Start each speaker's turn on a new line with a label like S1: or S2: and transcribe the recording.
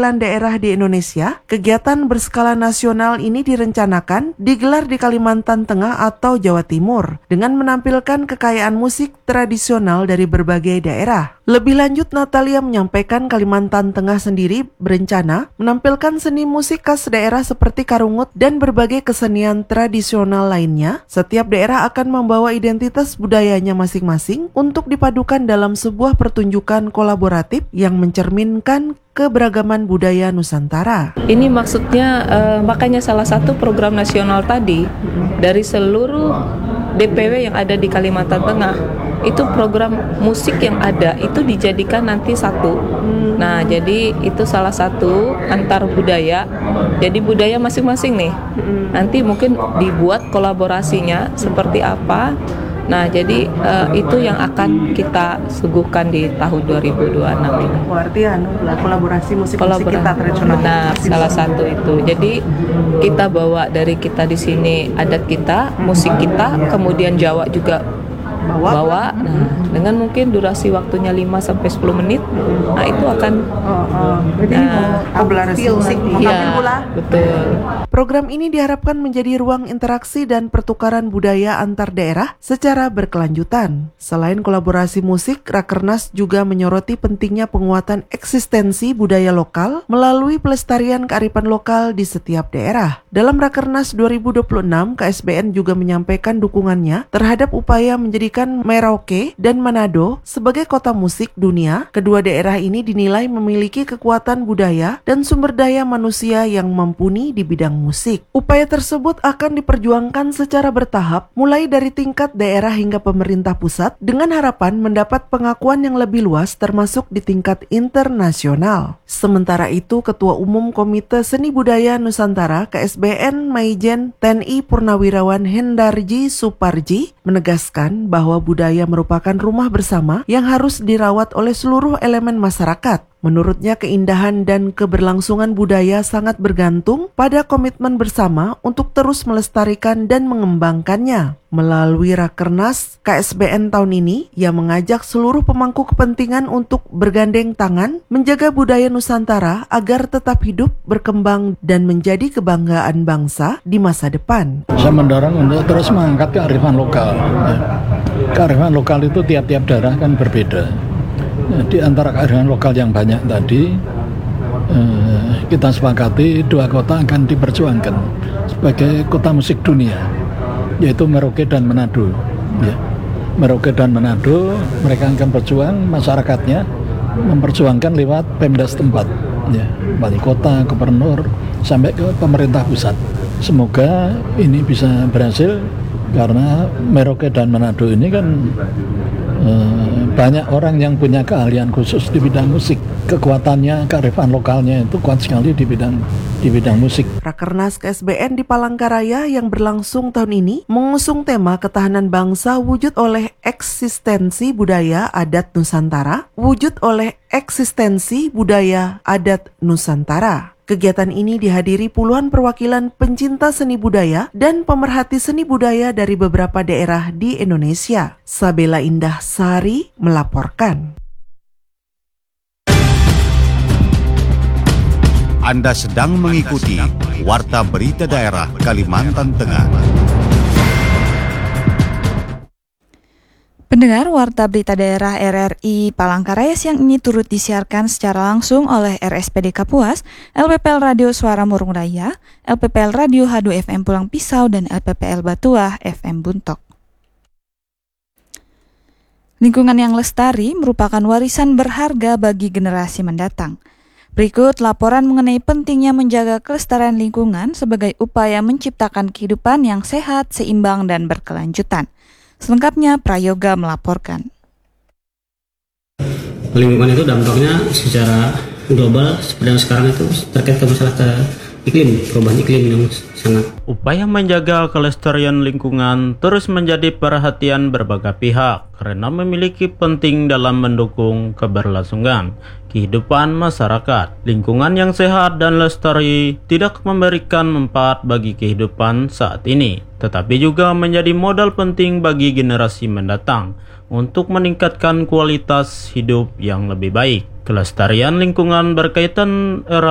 S1: perwakilan daerah di Indonesia, kegiatan berskala nasional ini direncanakan digelar di Kalimantan Tengah atau Jawa Timur dengan menampilkan kekayaan musik tradisional dari berbagai daerah. Lebih lanjut, Natalia menyampaikan Kalimantan Tengah sendiri berencana menampilkan seni musik khas daerah seperti karungut dan berbagai kesenian tradisional lainnya. Setiap daerah akan membawa identitas budayanya masing-masing untuk dipadukan dalam sebuah pertunjukan kolaboratif yang mencerminkan keberagaman budaya Nusantara.
S2: Ini maksudnya makanya salah satu program nasional tadi dari seluruh DPW yang ada di Kalimantan Tengah, itu program musik yang ada itu dijadikan nanti satu. Nah, jadi itu salah satu antar budaya. Jadi budaya masing-masing nih. Nanti mungkin dibuat kolaborasinya seperti apa. Nah, jadi itu yang akan kita suguhkan di tahun 2026 ini.
S1: Berarti kolaborasi musik kita tradisional.
S2: Benar, salah satu itu. Jadi kita bawa dari kita di sini adat kita, musik kita, kemudian Jawa juga bawa. Nah, dengan mungkin durasi waktunya 5-10 menit. Nah, itu akan
S1: kolaborasi musik.
S2: Iya, betul.
S1: Program ini diharapkan menjadi ruang interaksi dan pertukaran budaya antar daerah secara berkelanjutan. Selain kolaborasi musik, Rakernas juga menyoroti pentingnya penguatan eksistensi budaya lokal melalui pelestarian kearifan lokal di setiap daerah. Dalam Rakernas 2026, KSBN juga menyampaikan dukungannya terhadap upaya menjadikan Merauke dan Manado sebagai kota musik dunia. Kedua daerah ini dinilai memiliki kekuatan budaya dan sumber daya manusia yang mumpuni di bidang musik. Upaya tersebut akan diperjuangkan secara bertahap, mulai dari tingkat daerah hingga pemerintah pusat, dengan harapan mendapat pengakuan yang lebih luas termasuk di tingkat internasional. Sementara itu, Ketua Umum Komite Seni Budaya Nusantara KSBN Maijen TNI Purnawirawan Hendarji Suparji menegaskan bahwa budaya merupakan rumah bersama yang harus dirawat oleh seluruh elemen masyarakat. Menurutnya, keindahan dan keberlangsungan budaya sangat bergantung pada komitmen bersama untuk terus melestarikan dan mengembangkannya. Melalui Rakernas KSBN tahun ini, ia mengajak seluruh pemangku kepentingan untuk bergandeng tangan menjaga budaya Nusantara agar tetap hidup, berkembang, dan menjadi kebanggaan bangsa di masa depan.
S3: Saya mendorong untuk terus mengangkat kearifan lokal. Kearifan lokal itu tiap-tiap daerah kan berbeda. Di antara kearifan lokal yang banyak tadi, kita sepakati dua kota akan diperjuangkan sebagai kota musik dunia, yaitu Merauke dan Manado. Ya. Merauke dan Manado, mereka akan berjuang, masyarakatnya memperjuangkan lewat Pemda setempat, ya, wali kota, gubernur, sampai ke pemerintah pusat. Semoga ini bisa berhasil, karena Merauke dan Manado ini kan banyak orang yang punya keahlian khusus di bidang musik. Kekuatannya, kearifan lokalnya itu kuat sekali di bidang musik.
S1: Rakernas KSBN di Palangkaraya yang berlangsung tahun ini mengusung tema ketahanan bangsa wujud oleh eksistensi budaya adat Nusantara, wujud oleh eksistensi budaya adat Nusantara. Kegiatan ini dihadiri puluhan perwakilan pencinta seni budaya dan pemerhati seni budaya dari beberapa daerah di Indonesia. Sabela Indah Sari melaporkan.
S4: Anda sedang mengikuti Warta Berita Daerah Kalimantan Tengah.
S5: Pendengar, Warta Berita Daerah RRI Palangkaraya siang ini turut disiarkan secara langsung oleh RSPD Kapuas, LPPL Radio Suara Murung Raya, LPPL Radio H2FM Pulang Pisau, dan LPPL Batuah FM Buntok. Lingkungan yang lestari merupakan warisan berharga bagi generasi mendatang. Berikut laporan mengenai pentingnya menjaga kelestarian lingkungan sebagai upaya menciptakan kehidupan yang sehat, seimbang, dan berkelanjutan. Selengkapnya, Prayoga melaporkan.
S6: Lingkungan itu dampaknya secara global seperti yang sekarang itu terkait ke masalah iklim, perubahan iklim yang sangat.
S7: Upaya menjaga kelestarian lingkungan terus menjadi perhatian berbagai pihak karena memiliki penting dalam mendukung keberlangsungan kehidupan masyarakat. Lingkungan yang sehat dan lestari tidak memberikan manfaat bagi kehidupan saat ini, tetapi juga menjadi modal penting bagi generasi mendatang untuk meningkatkan kualitas hidup yang lebih baik. Kelestarian lingkungan berkaitan erat